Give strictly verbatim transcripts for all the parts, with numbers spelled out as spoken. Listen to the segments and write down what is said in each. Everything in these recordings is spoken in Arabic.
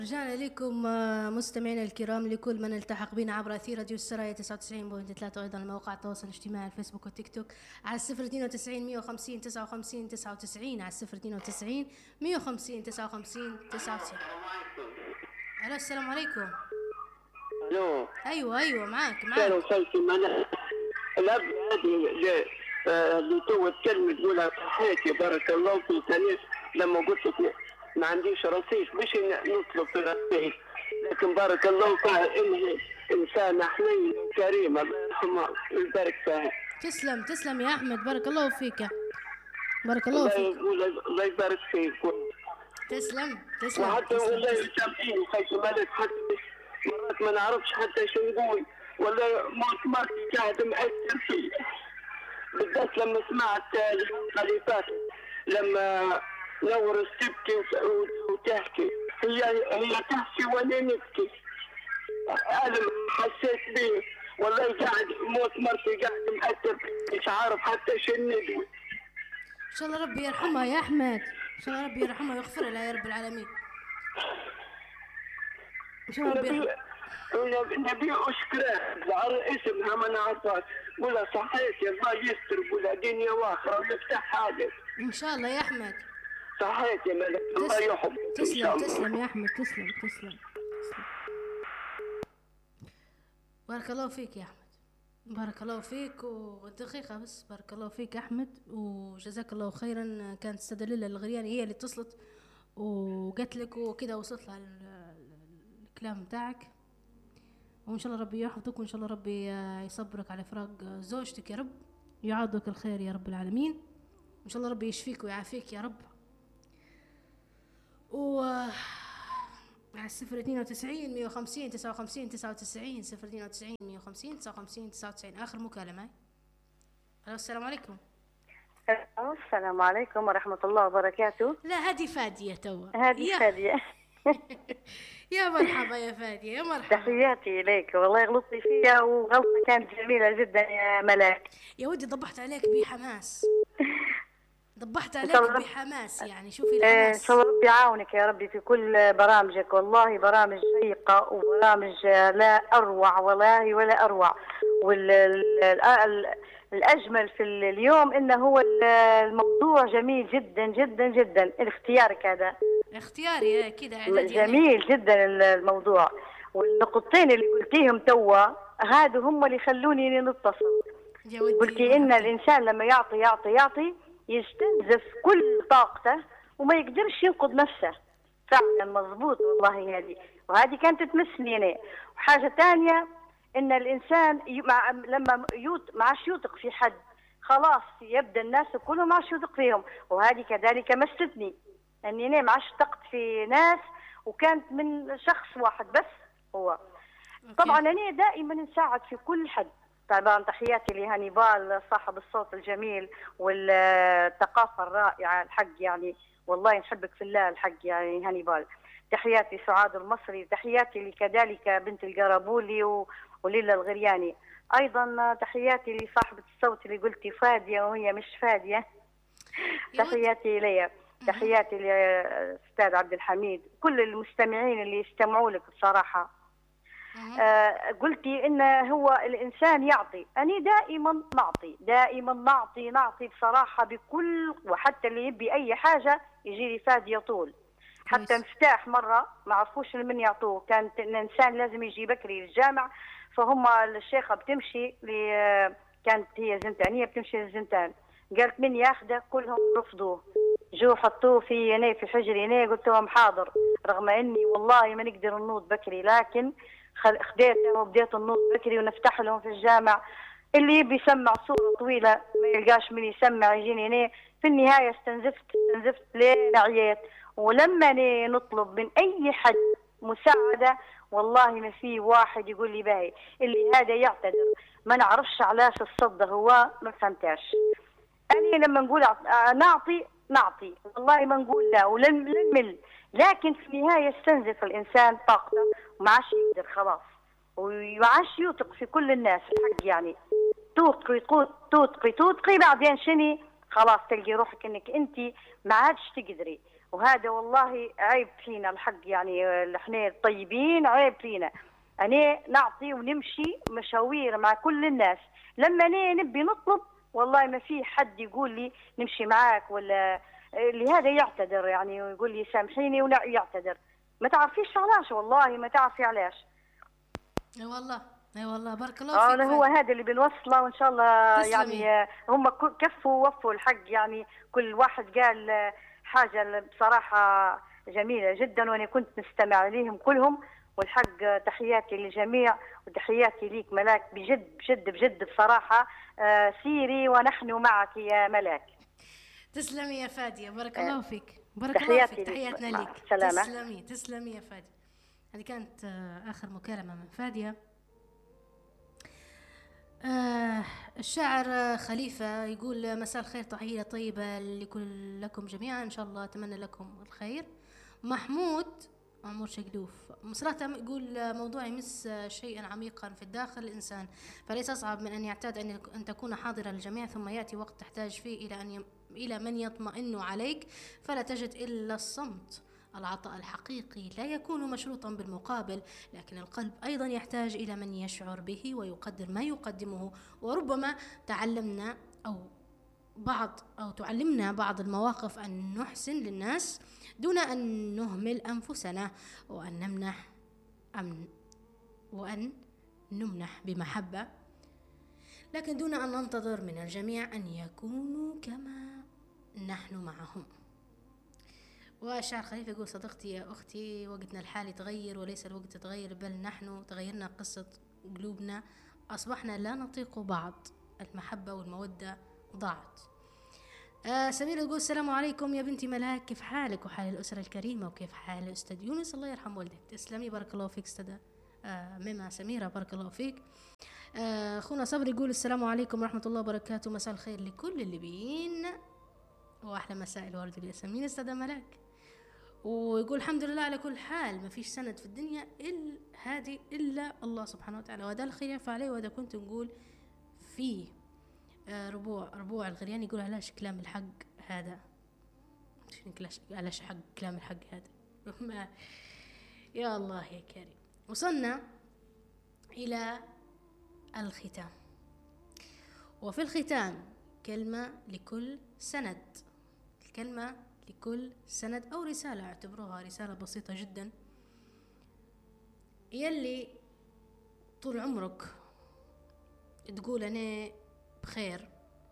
رجعنا لكم آه، مستمعينا الكرام، لكل من التحق بنا عبر أثير راديو السرايا تسعة وتسعين فاصلة ثلاثة، وأيضا مواقع التواصل الاجتماعي الفيسبوك والتيك توك على صفر اثنين وتسعين مية وخمسين تسعة وخمسين تسعة وتسعين، على صفر اثنين وتسعين مية وخمسين تسعة وخمسين تسعة وتسعين. ألو، السلام عليكم. الو. أيوة أيوة معاك معاك. كانوا خلفي منع الأب هذه اللي آه، اللي تو الكلمة تقولها صحيتي بارك الله فيك. أنا لما قلت لك ما عنديش رصيد مش نطلب في رصيد، لكن بارك الله فيها إنها إنسانة حنينة كريمة الله يرحمها ويبارك فيها. تسلم تسلم يا أحمد، بارك الله فيك. بارك الله الله فيك. يقول الله يبارك فيك. تسلم تسلم. وحتى تسلم والله تسلم. يسامحيني خايف مالك، حتى مرات ما نعرفش حتى شو نقول، ولا موت مرتي قاعد مأثر فيه، بالذات لما سمعت الحلقة اللي فاتت لما نورس تبكي وتحكي، هي هي تحكي وانا نبكي. ألم حسيت بيه والله، قاعد موت مرتي قاعد مأثر فيه، مش عارف حتى شو ندوي. إن شاء الله ربي يرحمها يا أحمد، إن شاء الله ربي يرحمها ويغفر لها يا رب العالمين. إن شاء الله ربي يرحمها. نبي نبي أشكره على اسمها ما نعرفهاش، ولا صحيت يا الله يستر ولا دنيا واخرة ويفتح حاجة. إن شاء الله يا أحمد. صحيت يا ملك، الله يحفظك. تسلم تسلم يا أحمد، تسلم تسلم تسلم. بارك الله فيك يا أحمد، بارك الله فيك. ودقيقة بس، بارك الله فيك يا أحمد وجزاك الله خيرا. كانت السيدة ليلى الغرياني هي اللي اتصلت وقالت لك وكذا، وصلت لها الكلام بتاعك. وإن شاء الله ربي يحفظك، وإن شاء الله ربي يصبرك على فراق زوجتك يا رب، يعوضك الخير يا رب العالمين. وإن شاء الله ربي يشفيك ويعافيك يا رب. و على الصفر اثنين وتسعين مية وخمسين تسعة وخمسين تسعة وتسعين، صفر اثنين وتسعين مية وخمسين تسعة وخمسين تسعة وتسعين. آخر مكالمة. ألو، السلام عليكم. السلام عليكم ورحمة الله وبركاته. لا هذه فادية توا. هذه فادية. يا مرحبا يا فادية، يا مرحبا. تحياتي إليك، والله غلطتي فيها وغلطة كانت جميلة جدا يا ملاك. يا ودي ضبحت عليك بحماس، ضبحت عليك بحماس، يعني شوفي الحماس. إن شاء الله ربي يعاونك يا ربي في كل برامجك، والله برامج شيقة وبرامج لا أروع والله ولا أروع. والأجمل في اليوم إنه هو الموضوع جميل جدا جدا جدا. اختيارك هذا اختياري كده جميل جدا الموضوع، والنقطتين اللي قلتيهم توا هادو هم اللي خلوني نتصل. قلتي إن الإنسان لما يعطي يعطي يعطي يستنزف كل طاقته وما يقدرش ينقذ نفسه. فعلا مضبوط والله هذه، وهذه كانت تمسني أنا. وحاجة ثانية إن الإنسان مع لما يوت ما عادش يوثق في حد، خلاص يبدأ الناس كلهم ما عادش يوثق فيهم. وهذه كذلك مستني أني أنا ما عادش ثقت في ناس، وكانت من شخص واحد بس هو. طبعا أنا دائما نساعد في كل حد. طبعا تحياتي لهانيبال صاحب الصوت الجميل والثقافة الرائعة الحق، يعني والله نحبك في الله الحق يعني هانيبال. تحياتي سعاد المصري، تحياتي كذلك بنت القرابولي وليلى الغرياني. أيضا تحياتي لصاحبة الصوت اللي قلتي فادية وهي مش فادية. تحياتي لي، تحياتي لأستاذ عبد الحميد، كل المستمعين اللي يستمعوا لك بصراحة. آه قلتي إن هو الإنسان يعطي، أنا دائما نعطي دائما نعطي نعطي بصراحة بكل، وحتى اللي يبي أي حاجة يجي لي فادية طول. حتى مفتاح مرة ما عرفوش من يعطوه، كانت الإنسان لازم يجي بكري للجامع، فهم الشيخة بتمشي ل كانت هي زنتانية بتمشي للزنتان، قالت من ياخده، كلهم رفضوه، جو حطوه في يني في حجري يني، قلت لهم حاضر، رغم إني والله ما نقدر ننوض بكري، لكن خديته وبديت النوض بكري ونفتح لهم في الجامع. اللي يبي يسمع صورة طويلة ما يلقاش من يسمع يجيني هنا. في النهاية استنزفت استنزفت لين عييت. ولما نطلب من أي حد مساعدة والله ما في واحد يقول لي باهي، اللي هذا يعتذر ما نعرفش علاش الصد هو ما فهمتاش. أنا لما نقول نعطي نعطي والله ما نقول لا ولن نمل، لكن في النهاية يستنزف الإنسان طاقته وما عادش يقدر خلاص، وما عادش يوثق في كل الناس الحق. يعني توثقي توثقي توثقي بعدين شني خلاص تلقي روحك انك انت ما عادش تقدري. وهذا والله عيب فينا الحق، يعني احنا الطيبين عيب فينا. أنا نعطي ونمشي مشاوير مع كل الناس، لما أنا نبي نطلب والله ما في حد يقول لي نمشي معاك، ولا لهذا يعتذر يعني ويقول لي سامحيني ولا يعتذر. ما تعرفيش علاش، والله ما تعرفي علاش. اي والله اي والله بارك الله فيك. اه هو هذا اللي بنوصله وان شاء الله. يعني هم كفوا ووفوا الحق، يعني كل واحد قال حاجه بصراحه جميله جدا، وانا كنت نستمع ليهم كلهم. والحق تحياتي للجميع وتحياتي ليك ملاك، بجد بجد بجد بصراحه. آه سيري ونحن معك يا ملاك. تسلمي يا فاديه، بارك آه. الله فيك. بارك الله فيك، تحياتنا ليك. سلامة. تسلمي تسلمي يا فاديه. هذه كانت آخر مكالمة من فادية. آه الشاعر خليفة يقول مساء الخير، تحية طيبة لكل لكم جميعا، إن شاء الله أتمنى لكم الخير. محمود عمور شقلوف صراحة يقول موضوع يمس شيئا عميقا في الداخل الإنسان، فليس أصعب من أن يعتاد أن تكون حاضرا للجميع، ثم يأتي وقت تحتاج فيه إلى أن ي... إلى من يطمئن عليك، فلا تجد إلا الصمت. العطاء الحقيقي لا يكون مشروطا بالمقابل، لكن القلب أيضا يحتاج إلى من يشعر به ويقدر ما يقدمه. وربما تعلمنا أو بعض أو تعلمنا بعض المواقف أن نحسن للناس دون أن نهمل أنفسنا، وأن نمنح أمن وأن نمنح بمحبة، لكن دون أن ننتظر من الجميع أن يكونوا كما نحن معهم. وشاعر خليفة يقول صديقتي يا أختي، وقتنا الحالي تغير وليس الوقت تغير، بل نحن تغيرنا قصة قلوبنا، أصبحنا لا نطيق بعض، المحبة والمودة ضاعت. آه سمير يقول السلام عليكم يا بنتي ملاك، كيف حالك وحال الأسرة الكريمة وكيف حال أستاذ يونس؟ الله يرحم والدك. تسلمي بارك الله فيك أستاذة آه ميمة سميرة، بارك الله فيك. آه أخونا صبري يقول السلام عليكم ورحمة الله وبركاته، مساء الخير لكل الليبيين وأحلى مساء الورد والياسمين أستاذة ملاك. ويقول الحمد لله على كل حال، ما فيش سند في الدنيا إلا هذه إلا الله سبحانه وتعالى، وهذا الخير ينفع عليه. وهذا كنت نقول فيه آه ربوع ربوع الغرياني يقول علاش كلام الحق هذا، علاش حق كلام الحق هذا يا الله يا كريم. وصلنا إلى الختام، وفي الختام كلمة لكل سند، الكلمة لكل سند أو رسالة، اعتبروها رسالة بسيطة جدا. يلي طول عمرك تقول أنا بخير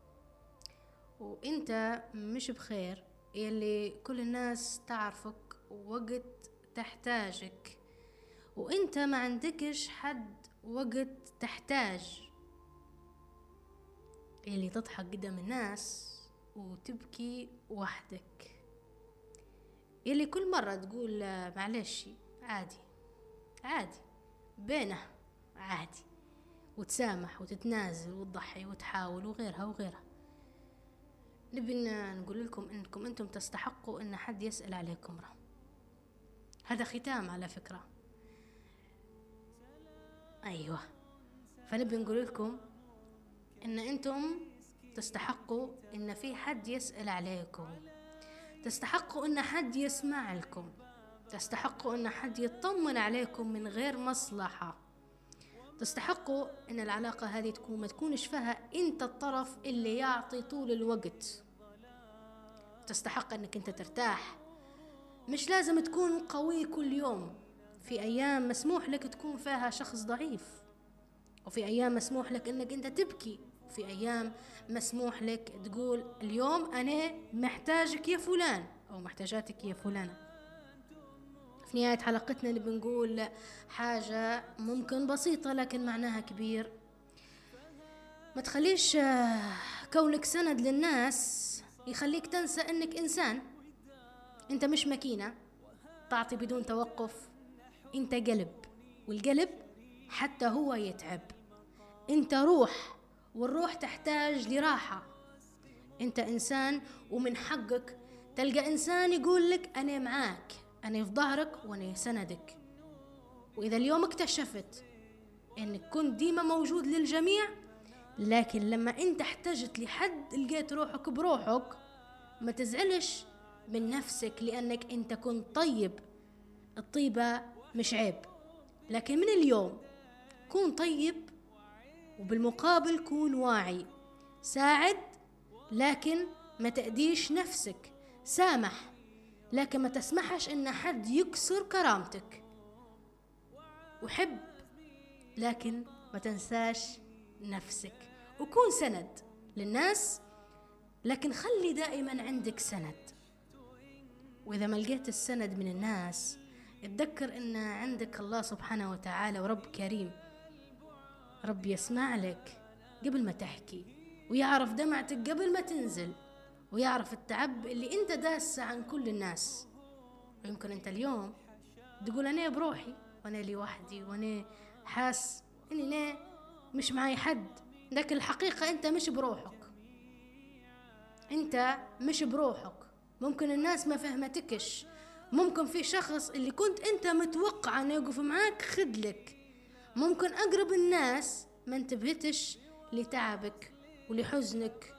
وإنت مش بخير، يلي كل الناس تعرفك وقت تحتاجك وإنت ما عندكش حد وقت تحتاج، يلي تضحك قدام الناس وتبكي وحدك، يلي كل مرة تقول معلش عادي عادي بينه عادي، وتسامح وتتنازل وتضحي وتحاول وغيرها وغيرها. نبي نقول لكم انكم انتم تستحقوا ان حد يسأل عليكم راه. هذا ختام على فكرة. ايوه، فنبي نقول لكم ان انتم تستحقوا ان في حد يسأل عليكم، تستحقوا ان حد يسمع لكم، تستحقوا ان حد يطمن عليكم من غير مصلحة، تستحقوا ان العلاقة هذه تكون ما تكونش فيها انت الطرف اللي يعطي طول الوقت، تستحق انك انت ترتاح. مش لازم تكون قوي كل يوم، في ايام مسموح لك تكون فيها شخص ضعيف، وفي ايام مسموح لك انك انت تبكي، في ايام مسموح لك تقول اليوم انا محتاجك يا فلان او محتاجاتك يا فلانة. في نهاية حلقتنا اللي بنقول حاجة ممكن بسيطة لكن معناها كبير. ما تخليش كونك سند للناس يخليك تنسى انك انسان، انت مش ماكينة تعطي بدون توقف، انت قلب، والقلب حتى هو يتعب، انت روح والروح تحتاج لراحة، انت انسان ومن حقك تلقى انسان يقول لك انا معاك، أنا في ظهرك وأنا سندك. وإذا اليوم اكتشفت أنك كنت ديما موجود للجميع، لكن لما أنت احتجت لحد لقيت روحك بروحك، ما تزعلش من نفسك لأنك أنت كنت طيب. الطيبة مش عيب، لكن من اليوم كون طيب، وبالمقابل كون واعي. ساعد لكن ما تأديش نفسك. سامح لكن ما تسمحش إن حد يكسر كرامتك. وحب لكن ما تنساش نفسك. وكون سند للناس، لكن خلي دائما عندك سند. وإذا ما لقيت السند من الناس، اتذكر إن عندك الله سبحانه وتعالى، ورب كريم، رب يسمع لك قبل ما تحكي، ويعرف دمعتك قبل ما تنزل، ويعرف التعب اللي انت داسه عن كل الناس. ويمكن انت اليوم تقول انا بروحي، وانا لي وحدي، وانا حاس اني انا مش معي حد، لكن الحقيقة انت مش بروحك. انت مش بروحك. ممكن الناس ما فهمتكش، ممكن في شخص اللي كنت انت متوقع انه يقف معاك خدلك، ممكن اقرب الناس ما انتبهتش لتعبك ولحزنك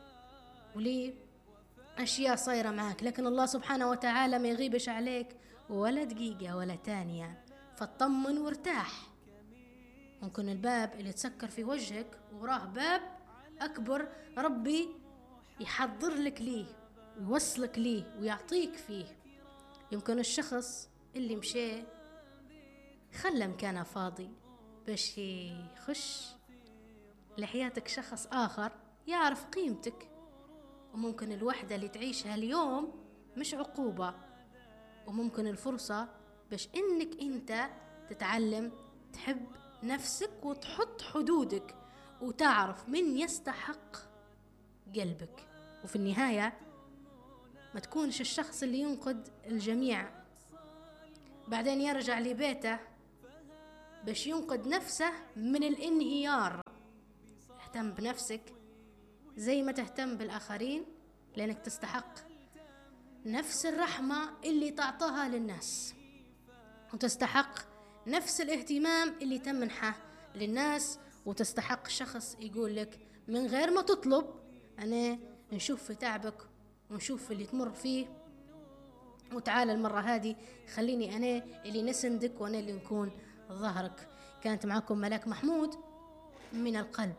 ولأشياء صايرة معاك، لكن الله سبحانه وتعالى ما يغيبش عليك ولا دقيقة ولا تانية. فاطمن وارتاح. ممكن الباب اللي تسكر في وجهك وراه باب أكبر ربي يحضر لك ليه ويوصلك ليه ويعطيك فيه. يمكن الشخص اللي مشي خلى مكانه فاضي باش يخش لحياتك شخص آخر يعرف قيمتك. وممكن الوحدة اللي تعيشها اليوم مش عقوبة، وممكن الفرصة باش إنك أنت تتعلم تحب نفسك وتحط حدودك وتعرف من يستحق قلبك. وفي النهاية ما تكونش الشخص اللي ينقد الجميع بعدين يرجع لبيته باش ينقد نفسه من الانهيار. اهتم بنفسك زي ما تهتم بالآخرين، لأنك تستحق نفس الرحمة اللي تعطاها للناس، وتستحق نفس الاهتمام اللي تمنحه للناس، وتستحق شخص يقول لك من غير ما تطلب أنا نشوف في تعبك ونشوف اللي تمر فيه، وتعال المرة هذه خليني أنا اللي نسندك وأنا اللي نكون ظهرك. كانت معكم ملاك محمود من القلب.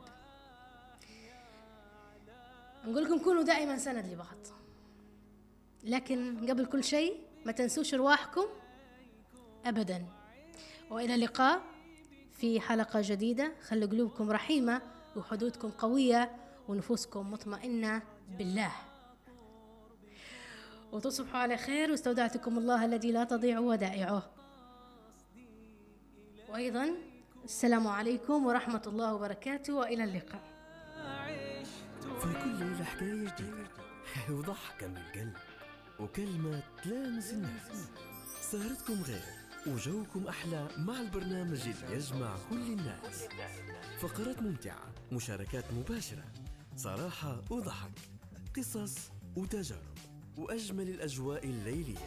نقول لكم كونوا دائما سند لبعض، لكن قبل كل شيء ما تنسوش رواحكم أبدا. وإلى اللقاء في حلقة جديدة. خلوا قلوبكم رحيمة وحدودكم قوية ونفوسكم مطمئنة بالله، وتصبحوا على خير. واستودعتكم الله الذي لا تضيع ودائعه. وأيضا السلام عليكم ورحمة الله وبركاته، وإلى اللقاء. في كل ليلة حكاية جديدة وضحكة من القلب وكلمة تلامس الناس. سهرتكم غير وجوكم أحلى مع البرنامج اللي يجمع كل الناس. فقرات ممتعة، مشاركات مباشرة، صراحة وضحك، قصص وتجارب، وأجمل الأجواء الليلية.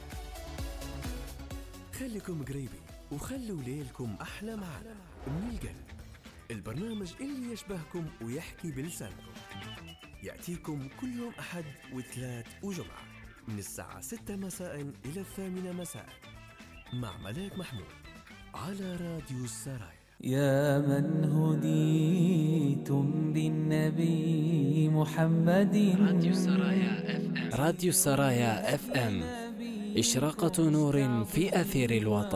خليكم قريبين وخلوا ليلكم أحلى معنا من القلب. البرنامج اللي يشبهكم ويحكي بلسانكم يأتيكم كل يوم أحد وثلاث وجمعة من الساعة ستة مساء إلى الثامنة مساء مع ملاك محمود على راديو السرايا. يا من هديتم بالنبي محمد. راديو السرايا اف ام. راديو السرايا اف ام، إشراقة نور في أثير الوطن.